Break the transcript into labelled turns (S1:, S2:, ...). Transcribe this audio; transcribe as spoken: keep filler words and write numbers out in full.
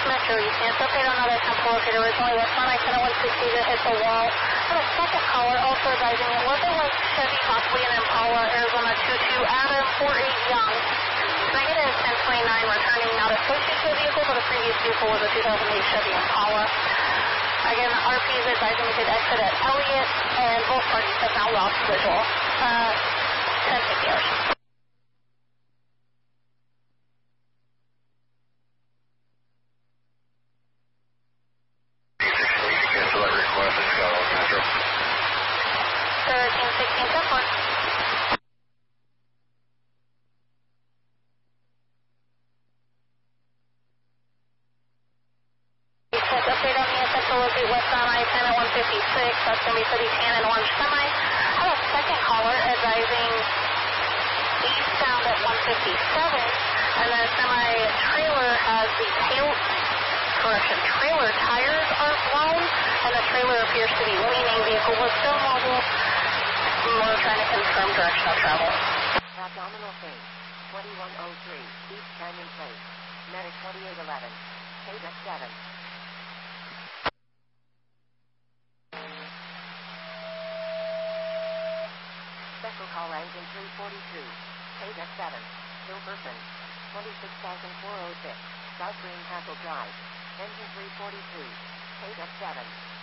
S1: Metro, you can update on another temple located originally west on I ten at one sixty to hit the wall. And a second caller also advising it was a white Chevy, possibly an Impala, Arizona two two, Adam four eight Young. Negative ten twenty-nine, returning not associated to the vehicle, but the previous vehicle was a two thousand eight Chevy Impala. Again, R P is advising we could exit at Elliott, and both parties have now lost visual. Uh, ten fifty hours. thirteen sixteen, ten four. Update on the essential locate west on I ten at one fifty-six. That's going to be City Tan and Orange Semi. I have a second caller advising eastbound at one fifty-seven. And then semi trailer has the tail, correction, trailer tires are blown. And the trailer appears to be leaning. Vehicle was still mobile. We're trying to confirm direction of travel.
S2: Abdominal phase, twenty-one oh three, East Canyon Place. Medic twenty-eight eleven, K D seven. Special call engine three forty-two, K D seven, Hill Person, twenty-six thousand four oh six, South Green Castle Drive, engine three forty-two, K D seven.